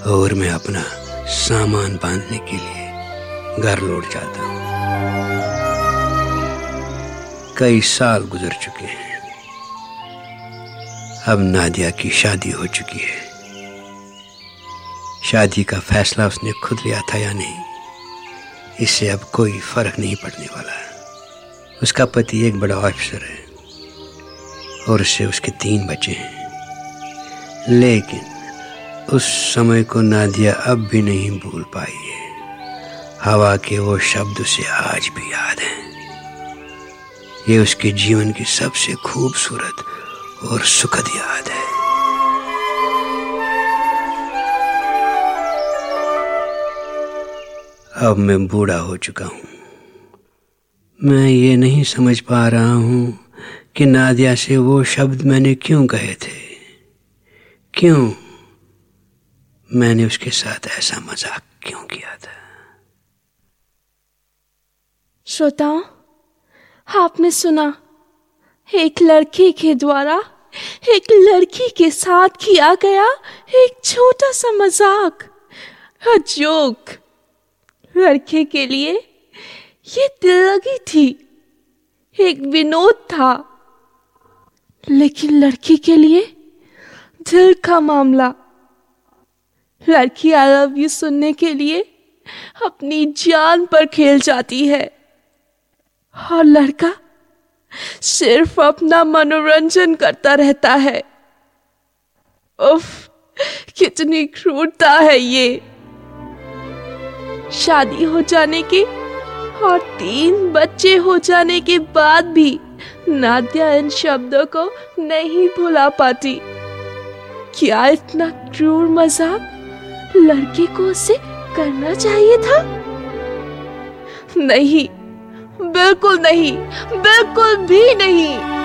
और मैं अपना सामान बांधने के लिए घर लौट जाता हूँ। कई साल गुजर चुके हैं। अब नादिया की शादी हो चुकी है। शादी का फैसला उसने खुद लिया था या नहीं, इससे अब कोई फर्क नहीं पड़ने वाला। उसका पति एक बड़ा ऑफिसर है और उससे उसके 3 बच्चे हैं। लेकिन उस समय को नादिया अब भी नहीं भूल पाई है। हवा के वो शब्द उसे आज भी याद हैं। ये उसके जीवन की सबसे खूबसूरत और सुखद याद है। अब मैं बूढ़ा हो चुका हूँ। मैं ये नहीं समझ पा रहा हूँ कि नादिया से वो शब्द मैंने क्यों कहे थे। क्यों मैंने उसके साथ ऐसा मजाक क्यों किया था। श्रोताओं, आपने सुना एक लड़के के द्वारा एक लड़की के साथ किया गया एक छोटा सा मजाक, जोक। लड़के के लिए ये दिल लगी थी, एक विनोद था, लेकिन लड़की के लिए दिल का मामला। लड़की आई लव यू सुनने के लिए अपनी जान पर खेल जाती है और लड़का सिर्फ अपना मनोरंजन करता रहता है। उफ, कितनी क्रूरता है ये। शादी हो जाने के और 3 बच्चे हो जाने के बाद भी नादिया इन शब्दों को नहीं भुला पाती। क्या इतना क्रूर मजाक लड़के को उसे करना चाहिए था? नहीं, बिल्कुल नहीं, बिल्कुल भी नहीं।